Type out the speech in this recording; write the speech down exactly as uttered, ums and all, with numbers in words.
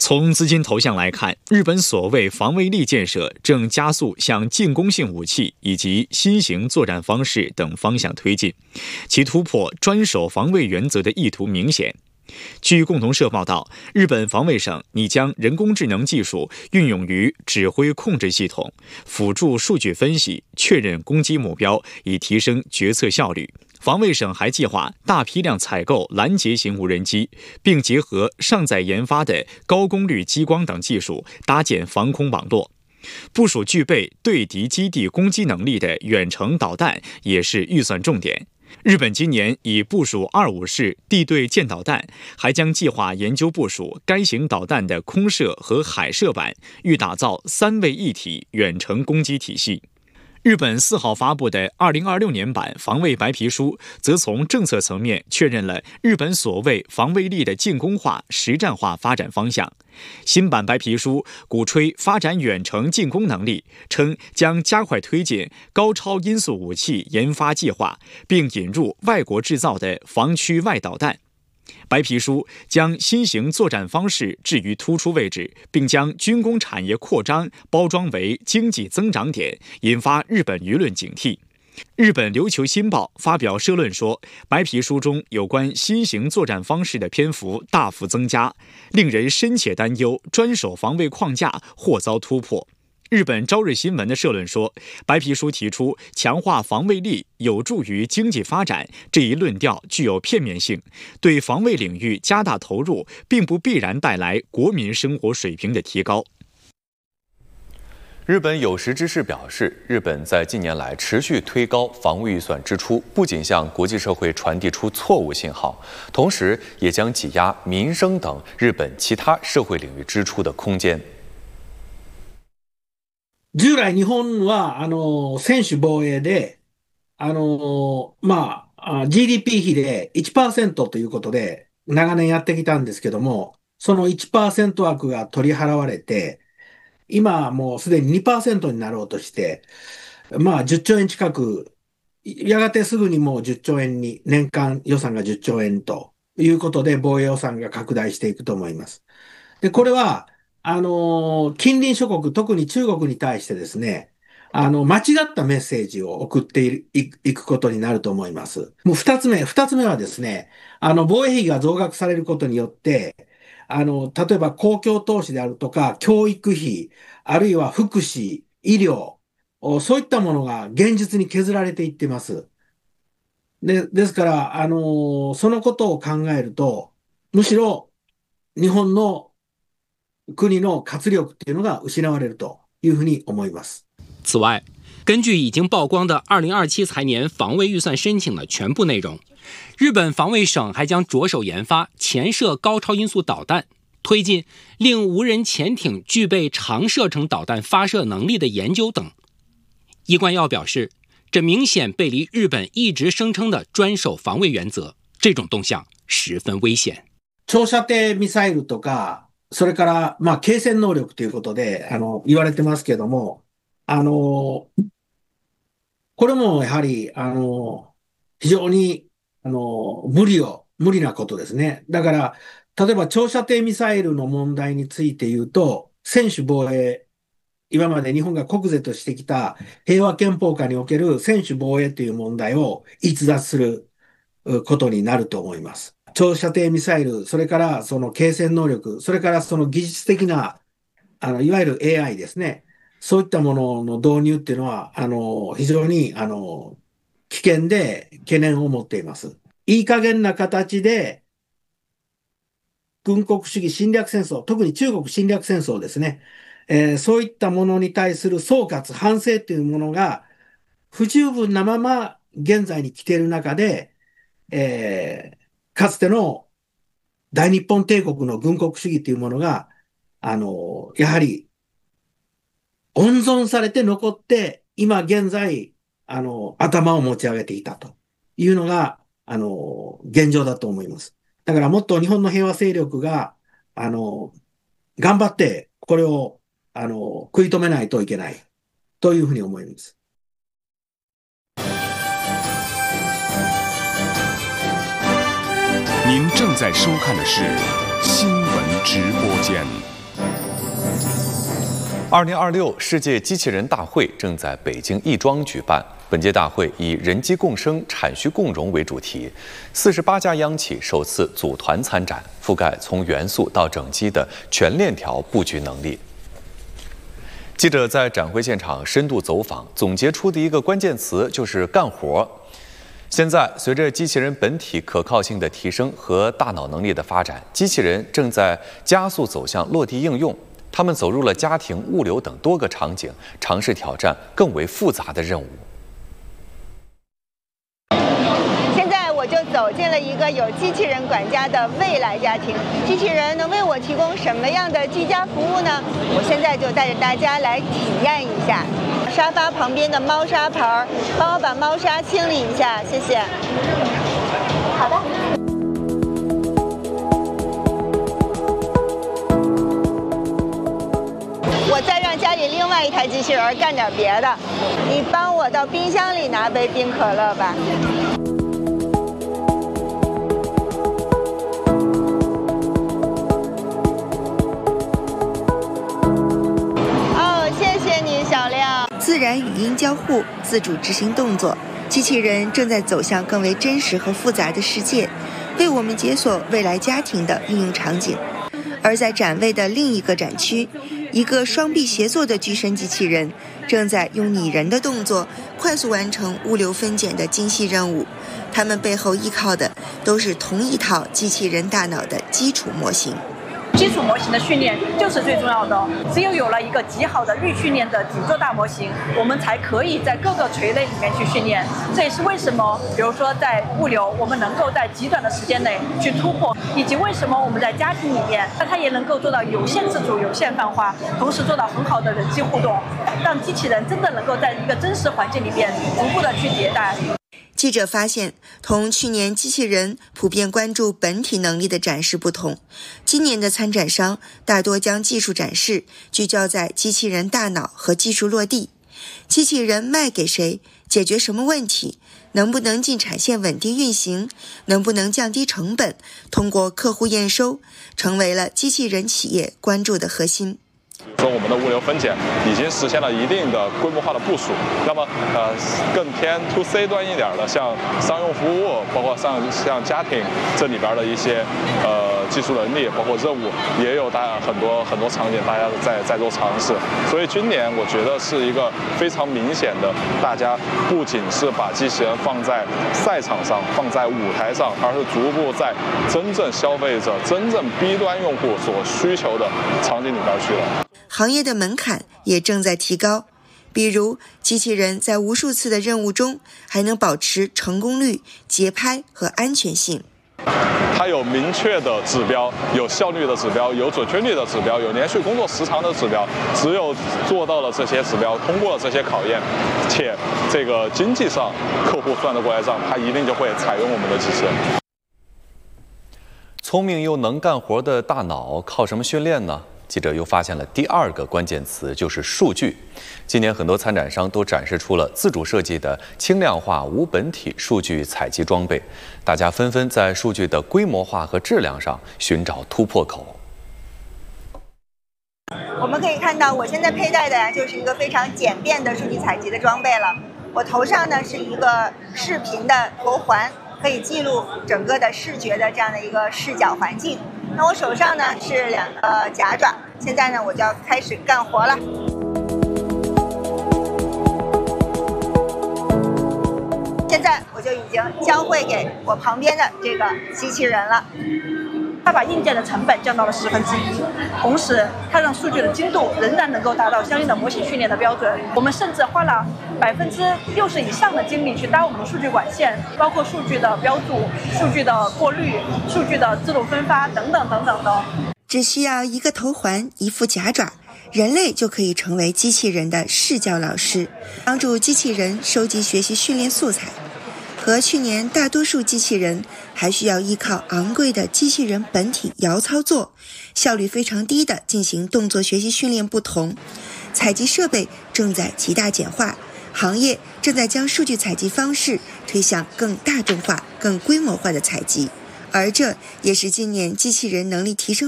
从资金投向来看，日本所谓防卫力建设正加速向进攻性武器以及新型作战方式等方向推进，其突破专守防卫原则的意图明显。据共同社报道，日本防卫省拟将人工智能技术运用于指挥控制系统，辅助数据分析，确认攻击目标，以提升决策效率。防卫省还计划大批量采购拦截型无人机，并结合尚在研发的高功率激光等技术，搭建防空网络。部署具备对敌基地攻击能力的远程导弹也是预算重点。日本今年已部署二五式地对舰导弹，还将计划研究部署该型导弹的空射和海射版，欲打造三位一体远程攻击体系。日本四号发布的二零二六年版防卫白皮书，则从政策层面确认了日本所谓防卫力的进攻化、实战化发展方向。新版白皮书鼓吹发展远程进攻能力，称将加快推进高超音速武器研发计划，并引入外国制造的防区外导弹。白皮书将新型作战方式置于突出位置，并将军工产业扩张包装为经济增长点，引发日本舆论警惕。日本琉球新报发表社论说，白皮书中有关新型作战方式的篇幅大幅增加，令人深切担忧专守防卫框架或遭突破。日本朝日新闻的社论说，白皮书提出强化防卫力有助于经济发展，这一论调具有片面性，对防卫领域加大投入，并不必然带来国民生活水平的提高。 日本有识之士表示，日本在近年来持续推高防卫预算支出，不仅向国际社会传递出错误信号，同时也将挤压民生等日本其他社会领域支出的空間。 従来日本は、あの、専守防衛で、あの、まあ、ジーディーピー 比で いちパーセント ということで、長年やってきたんですけども、その いちパーセント 枠が取り払われて、今もうすでに にパーセント になろうとして、まあじゅっちょうえん近く、やがてすぐにもうじゅっちょうえんに、年間予算がじゅっちょうえんということで防衛予算が拡大していくと思います。で、これは、あの、近隣諸国、特に中国に対してですね、あの、間違ったメッセージを送っていくことになると思います。もう二つ目、二つ目はですね、あの、防衛費が増額されることによって、あの、例えば公共投資であるとか、教育費、あるいは福祉、医療、そういったものが現実に削られていってます。で、ですから、あの、そのことを考えると、むしろ日本の国の活力っていうのが失われるというふうに思います。 此外，根据已经曝光的二零二七财年防卫预算申请的全部内容，日本防卫省还将着手研发潜射高超音速导弹，推进令无人潜艇具备长射程导弹发射能力的研究等。一贯要表示，这明显背离日本一直声称的专守防卫原则，这种动向十分危险。 長射程ミサイルとか、それから、まあ、継戦能力ということで、あの、言われてますけども、あの、これもやはり、あの、非常に、あの、無理を、無理なことですね。だから、例えば長射程ミサイルの問題について言うと、専守防衛、今まで日本が国是としてきた平和憲法下における専守防衛という問題を逸脱することになると思います。長射程ミサイル、それからその継戦能力、それからその技術的な、あの、いわゆる エーアイ ですね。そういったものの導入っていうのは、あの、非常に、あの、危険で懸念を持っています。いい加減な形で、軍国主義侵略戦争、特に中国侵略戦争ですね。えー、そういったものに対する総括、反省というものが不十分なまま現在に来ている中で、えーかつての大日本帝国の軍国主義というものが、あの、やはり温存されて残って、今現在、あの、頭を持ち上げていたというのが、あの、現状だと思います。だからもっと日本の平和勢力が、あの、頑張って、これを、あの、食い止めないといけない、というふうに思います。 您正在收看的是新闻直播间。 二零二六世界机器人大会正在北京亦庄举办。本届大会以人机共生、产需共融为主题，四十八家央企首次组团参展，覆盖从元素到整机的全链条布局能力。记者在展会现场深度走访，总结出的一个关键词就是干活。现在，随着机器人本体可靠性的提升和大脑能力的发展，机器人正在加速走向落地应用。他们走入了家庭、物流等多个场景，尝试挑战更为复杂的任务。 现在我就走进了一个有机器人管家的未来家庭。机器人能为我提供什么样的居家服务呢？我现在就带着大家来体验一下。沙发旁边的猫砂盆，帮我把猫砂清理一下，谢谢。好的。我再让家里另外一台机器人干点别的，你帮我到冰箱里拿杯冰可乐吧。哦，谢谢你，小亮。 自然语音交互，自主执行动作，机器人正在走向更为真实和复杂的世界，为我们解锁未来家庭的应用场景。而在展位的另一个展区，一个双臂协作的具身机器人正在用拟人的动作快速完成物流分拣的精细任务，它们背后依靠的都是同一套机器人大脑的基础模型。 基础模型的训练就是最重要的，只有有了一个极好的预训练的底座大模型，我们才可以在各个垂类里面去训练。这也是为什么，比如说在物流，我们能够在极短的时间内去突破，以及为什么我们在家庭里面，那它也能够做到有限自主、有限泛化，同时做到很好的人机互动，让机器人真的能够在一个真实环境里边逐步的去迭代。 记者发现，同去年机器人普遍关注本体能力的展示不同，今年的参展商大多将技术展示聚焦在机器人大脑和技术落地。机器人卖给谁？解决什么问题？能不能进产线稳定运行？能不能降低成本？通过客户验收，成为了机器人企业关注的核心。 说我们的物流分拣已经实现了一定的规模化的部署，那么呃更偏 to C 端一点的，像商用服务，包括像像家庭这里边的一些呃技术能力，包括任务，也有大家很多很多场景大家在在做尝试。所以今年我觉得是一个非常明显的，大家不仅是把机器人放在赛场上，放在舞台上，而是逐步在真正消费者、真正 B 端用户所需求的场景里边去了。 行业的门槛也正在提高，比如机器人在无数次的任务中还能保持成功率、节拍和安全性。 它有明确的指标，有效率的指标，有准确率的指标，有连续工作时长的指标。只有做到了这些指标，通过了这些考验，且这个经济上客户算得过来账，他一定就会采用我们的机器人。 聪明又能干活的大脑靠什么训练呢？记者又发现了第二个关键词，就是数据。今年很多参展商都展示出了自主设计的轻量化无本体数据采集装备，大家纷纷在数据的规模化和质量上寻找突破口。 我们可以看到，我现在佩戴的呀，就是一个非常简便的数据采集的装备了。我头上呢是一个视频的头环，可以记录整个的视觉的这样的一个视角环境。那我手上呢是两个夹爪，现在呢我就要开始干活了。现在我就已经交会给我旁边的这个机器人了。 它把硬件的成本降到了十分之一，同时它让数据的精度仍然能够达到相应的模型训练的标准。我们甚至花了百分之六十以上的精力去搭我们的数据管线，包括数据的标注、数据的过滤、数据的自动分发等等等等的。 只需要一个头环、一副夹爪，人类就可以成为机器人的视教老师，帮助机器人收集学习训练素材。和去年大多数机器人还需要依靠昂贵的机器人本体遥操作，效率非常低的进行动作学习训练不同，采集设备正在极大简化，行业正在将数据采集方式推向更大众化、更规模化的采集，而这也是今年机器人能力提升